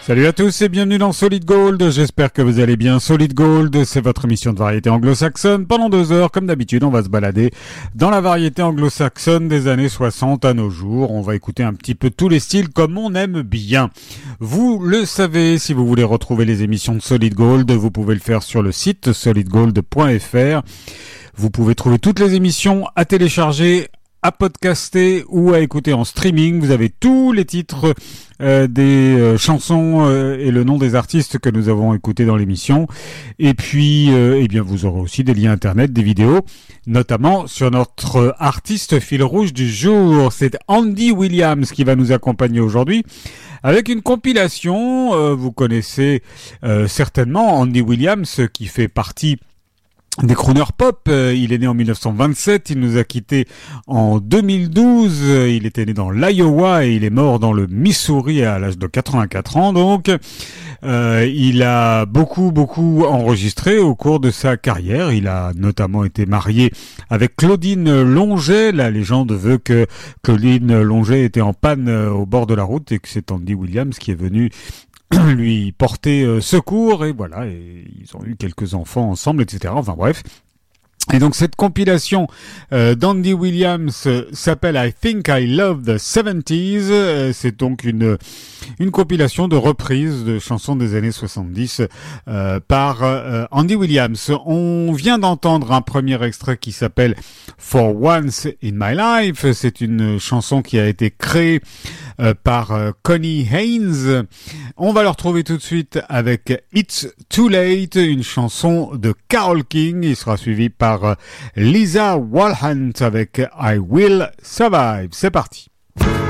Salut à tous et bienvenue dans Solid Gold, j'espère que vous allez bien. Solid Gold, c'est votre émission de variété anglo-saxonne. Pendant 2 heures, comme d'habitude, on va se balader dans la variété anglo-saxonne des années 60 à nos jours. On va écouter un petit peu tous les styles comme on aime bien. Vous le savez, si vous voulez retrouver les émissions de Solid Gold, vous pouvez le faire sur le site solidgold.fr. Vous pouvez trouver toutes les émissions à télécharger, à podcaster ou à écouter en streaming. Vous avez tous les titres des chansons et le nom des artistes que nous avons écoutés dans l'émission. Et puis, eh bien, vous aurez aussi des liens internet, des vidéos, notamment sur notre artiste fil rouge du jour. C'est Andy Williams qui va nous accompagner aujourd'hui avec une compilation. Vous connaissez certainement Andy Williams qui fait partie des crooners pop. Il est né en 1927, il nous a quittés en 2012, il était né dans l'Iowa et il est mort dans le Missouri à l'âge de 84 ans donc. Il a beaucoup enregistré au cours de sa carrière. Il a notamment été marié avec Claudine Longet. La légende veut que Claudine Longet était en panne au bord de la route et que c'est Andy Williams qui est venu lui porter secours, et voilà, et ils ont eu quelques enfants ensemble, etc. Enfin bref. Et donc cette compilation d'Andy Williams s'appelle I Think I Love the 70s. C'est donc une compilation de reprises de chansons des années 70 par Andy Williams. On vient d'entendre un premier extrait qui s'appelle For Once in My Life. C'est une chanson qui a été créée par Connie Haynes. On va le retrouver tout de suite avec It's Too Late, une chanson de Carole King. Il sera suivi par Lisa Walhant avec I Will Survive. C'est parti.